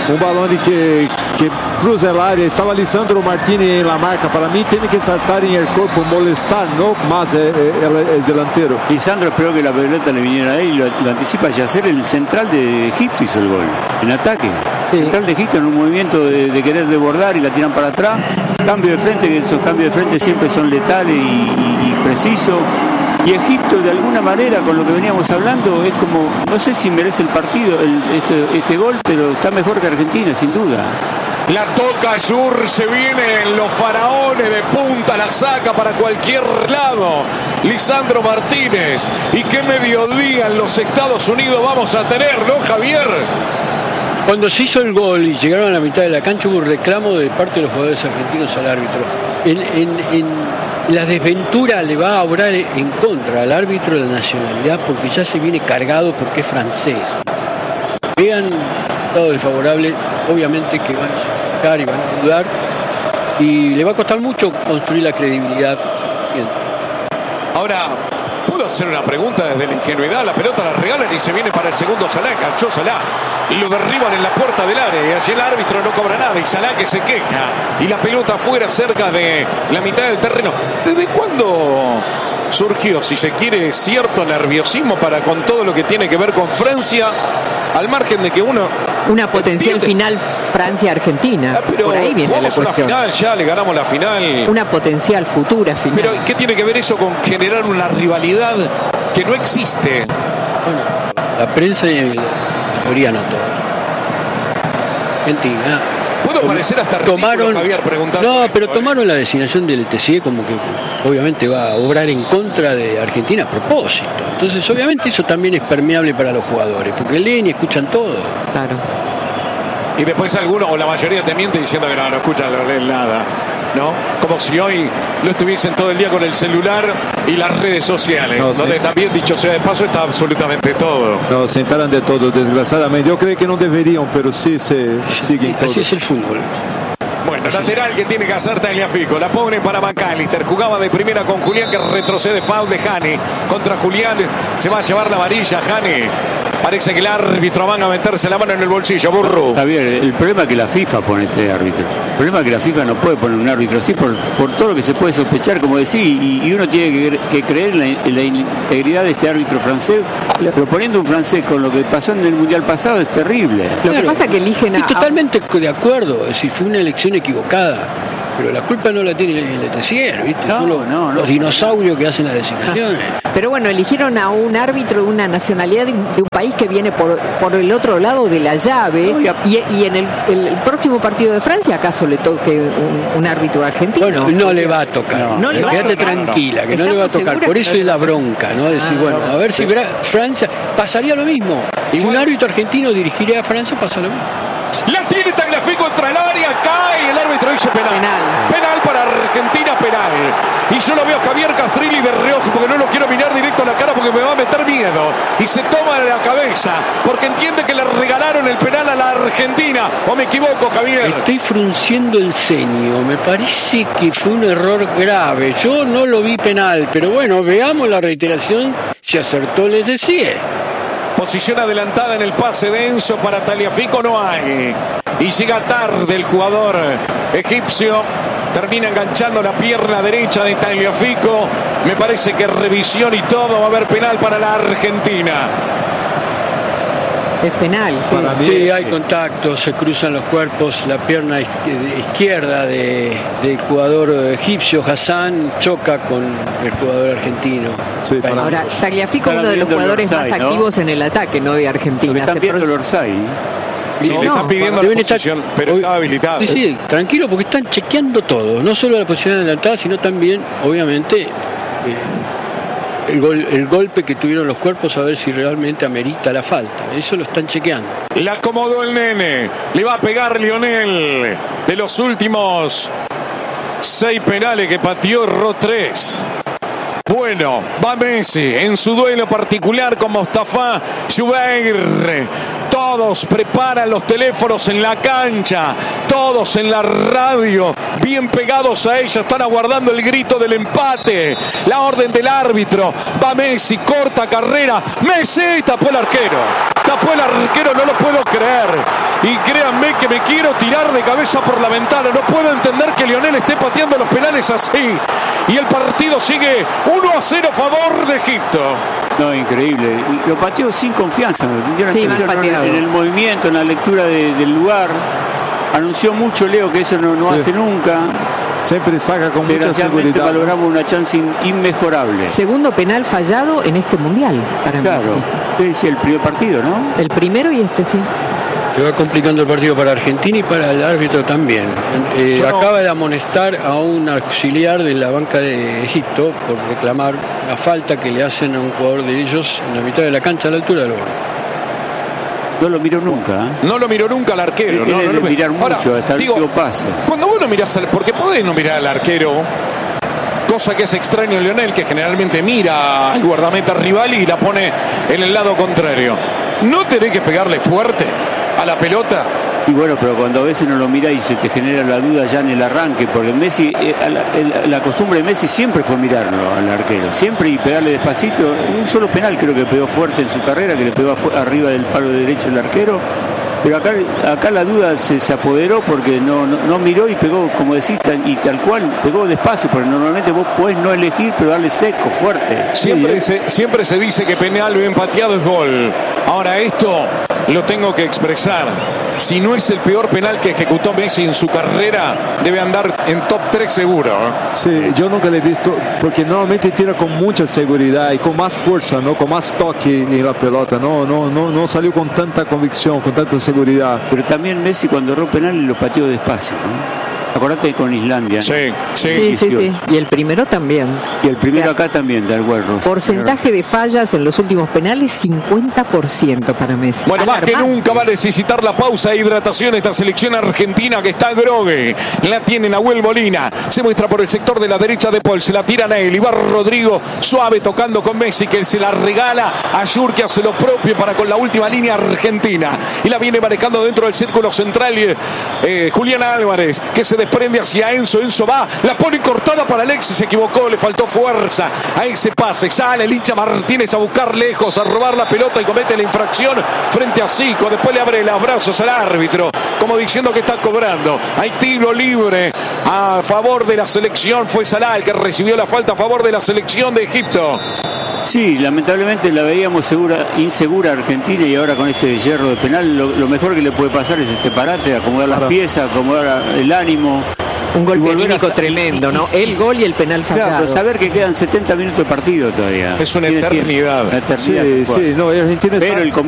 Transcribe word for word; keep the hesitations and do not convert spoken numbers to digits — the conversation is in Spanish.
un balón que, que cruza el área. Estaba Lisandro Martínez en la marca. Para mí tiene que saltar en el cuerpo, molestar, no más el, el, el delantero. Lisandro esperó que la pelota le viniera a él y lo, lo anticipa. Yacer, el central de Egipto, hizo el gol en ataque. Sí. El central de Egipto en un movimiento de, de querer desbordar y la tiran para atrás. Cambio de frente, que esos cambios de frente siempre son letales y, y, y precisos. Y Egipto, de alguna manera, con lo que veníamos hablando, es como, no sé si merece el partido, el, este, este gol, pero está mejor que Argentina, sin duda. La toca Yur, se vienen los faraones de punta, la saca para cualquier lado. Lisandro Martínez. ¿Y qué mediodía en los Estados Unidos vamos a tener, no, Javier? Cuando se hizo el gol y llegaron a la mitad de la cancha, hubo un reclamo de parte de los jugadores argentinos al árbitro. En, en, en la desventura le va a obrar en contra al árbitro de la nacionalidad porque ya se viene cargado porque es francés. Vean todo desfavorable, obviamente que van a buscar y van a dudar y le va a costar mucho construir la credibilidad. Ahora, puedo hacer una pregunta desde la ingenuidad. La pelota la regalan y se viene para el segundo Salah. Enganchó Salah y lo derriban en la puerta del área y allí el árbitro no cobra nada y Salah que se queja y la pelota fuera cerca de la mitad del terreno. ¿Desde cuándo surgió, si se quiere, cierto nerviosismo para con todo lo que tiene que ver con Francia, al margen de que uno una potencial entiende. Final Francia-Argentina? Ah, pero por ahí viene la cuestión. Una final, ya le ganamos la final. Una potencial futura final. Pero ¿qué tiene que ver eso con generar una rivalidad que no existe? Bueno, la prensa y la mayoría no todos. Argentina. Puedo parecer hasta ridículo, tomaron, Javier, preguntando. No, esto, pero ¿eh? tomaron la designación del T C E como que obviamente va a obrar en contra de Argentina a propósito. Entonces, obviamente eso también es permeable para los jugadores, porque leen y escuchan todo. Claro. Y después algunos, o la mayoría te miente diciendo que no, no escuchan, no leen nada, ¿no? Como si hoy no estuviesen todo el día con el celular y las redes sociales, no, donde sí. También, dicho sea de paso, está absolutamente todo. No, se enteran de todo, desgraciadamente. Yo creo que no deberían, pero sí se siguen todo. Así es el fútbol. Bueno, lateral que tiene que hacer Tagliafico. La pone para McAllister. Jugaba de primera con Julián, que retrocede. Foul de Hani contra Julián. Se va a llevar la varilla Hani. Parece que el árbitro van a meterse la mano en el bolsillo. Burro. Javier, el problema es que la FIFA pone este árbitro. El problema es que la FIFA no puede poner un árbitro así por, por todo lo que se puede sospechar, como decía, y, y uno tiene que, que creer en la, en la integridad de este árbitro francés. Pero poniendo un francés con lo que pasó en el Mundial pasado es terrible. Lo que pasa es que eligen a... Estoy totalmente de acuerdo, si fue una elección equivocada, pero la culpa no la tiene el T C E, ¿viste? No, Son los, no, no. los dinosaurios que hacen las designaciones. Pero bueno, eligieron a un árbitro de una nacionalidad de un, de un país que viene por, por el otro lado de la llave. No, y, a... y, y en el, el, el próximo partido de Francia, ¿acaso le toque un, un árbitro argentino? Bueno, no le va a tocar. No, no le va a tocar. Tranquila, que no le va a tocar. Por eso es la bronca, ¿no? Decir, ah, bueno, a ver si Francia pasaría lo mismo. Y un árbitro argentino dirigiría a Francia, pasa lo mismo. La tiene Tagliafico contra el área, cae, el árbitro dice penal. penal. Penal para Argentina, penal. Y yo lo veo a Javier Castrilli de reojo porque no lo quiero mirar directo a la cara porque me va a meter miedo. Y se toma la cabeza porque entiende que le regalaron el penal a la Argentina. ¿O me equivoco, Javier? Estoy frunciendo el ceño. Me parece que fue un error grave. Yo no lo vi penal, pero bueno, veamos la reiteración si acertó les decía. Posición adelantada en el pase de Enzo para Tagliafico no hay. Y llega tarde el jugador egipcio. Termina enganchando la pierna derecha de Tagliafico. Me parece que revisión y todo. Va a haber penal para la Argentina. Es penal, sí. Sí, hay contacto, se cruzan los cuerpos. La pierna izquierda de, del jugador egipcio Hassan choca con el jugador argentino. Sí, ahora, Tagliafico es uno de los jugadores Orsay, más ¿no? activos en el ataque, no de Argentina. Lo que están viendo el Orsay. Sí, no, le están pidiendo la posición, estar, pero está habilitado. Sí, sí, tranquilo, porque están chequeando todo. No solo la posición adelantada, sino también, obviamente, eh, el, gol, el golpe que tuvieron los cuerpos, a ver si realmente amerita la falta. Eso lo están chequeando. La acomodó el nene. Le va a pegar Lionel. De los últimos seis penales que pateó, erró tres. Bueno, va Messi en su duelo particular con Mostafa Jubeir. Todos preparan los teléfonos en la cancha, todos en la radio, bien pegados a ella, están aguardando el grito del empate, la orden del árbitro. Va Messi, corta carrera, Messi tapó el arquero, tapó el arquero, no lo puedo creer. Y créanme que me quiero tirar de cabeza por la ventana, no puedo entender que Lionel esté pateando los penales así. Y el partido sigue uno a cero a favor de Egipto. No, increíble. Lo pateó sin confianza. Sí, mal en el movimiento, en la lectura de, del lugar. Anunció mucho Leo que eso no, no sí. hace nunca. Siempre saca con mucha seguridad. Valoramos una chance in, inmejorable. Segundo penal fallado en este mundial para claro. Messi. Claro. Sí, el primer partido, ¿no? El primero y este sí. Se va complicando el partido para Argentina y para el árbitro también. Eh, no. Acaba de amonestar a un auxiliar de la banca de Egipto por reclamar la falta que le hacen a un jugador de ellos en la mitad de la cancha a la altura del banco. No lo miró nunca. ¿eh? No lo miró nunca al arquero. No, no lo mirar mucho. Ahora, hasta el digo, pase. Cuando vos no mirás al, porque podés no mirar al arquero, cosa que es extraño Lionel, que generalmente mira al guardameta rival y la pone en el lado contrario. ¿No tenés que pegarle fuerte a la pelota? Y bueno, pero cuando a veces no lo mirás y se te genera la duda ya en el arranque, porque Messi, eh, la, la costumbre de Messi siempre fue mirarlo al arquero, siempre y pegarle despacito. Un solo penal creo que pegó fuerte en su carrera, que le pegó arriba del palo derecho el arquero. Pero acá, acá la duda se, se apoderó porque no, no, no miró y pegó, como decís, y tal cual, pegó despacio, porque normalmente vos podés no elegir, pero darle seco, fuerte. Siempre, sí, se, siempre se dice que penal bien pateado es gol. Ahora esto lo tengo que expresar. Si no es el peor penal que ejecutó Messi en su carrera, debe andar en top tres seguro. Sí, yo nunca le he visto, porque normalmente tira con mucha seguridad y con más fuerza, ¿no? Con más toque en la pelota, no, no, no, no salió con tanta convicción, con tanta seguridad. Pero también Messi cuando erró penal lo pateó despacio, ¿no? Acordate con Islandia. Sí, sí. Sí, sí, sí. Y el primero también. Y el primero acá también, de Alguerros. Porcentaje de fallas en los últimos penales, cincuenta por ciento para Messi. Bueno, más que nunca va a necesitar la pausa e hidratación esta selección argentina que está grogue. La tiene Nahuel Molina. Se muestra por el sector de la derecha de Paul. Se la tira a él. Y va Rodrigo suave tocando con Messi, que se la regala a Yur, que hace lo propio para con la última línea argentina. Y la viene manejando dentro del círculo central eh, Julián Álvarez, que se desprende hacia Enzo, Enzo va, la pone cortada para Alexis, se equivocó, le faltó fuerza a ese pase, sale Licha Martínez a buscar lejos, a robar la pelota y comete la infracción frente a Zico, después le abre los brazos al árbitro, como diciendo que está cobrando. Hay tiro libre a favor de la selección, fue Salah el que recibió la falta a favor de la selección de Egipto. Sí, lamentablemente la veíamos segura, insegura Argentina, y ahora con este hierro de penal lo, lo mejor que le puede pasar es este parate, acomodar las piezas, acomodar el ánimo. Un golpe anímico a... tremendo, ¿no? El gol y el penal fallado. Claro, saber que quedan setenta minutos de partido todavía. Es una eternidad. Una eternidad. Sí, sí, no, Argentina está... Pero el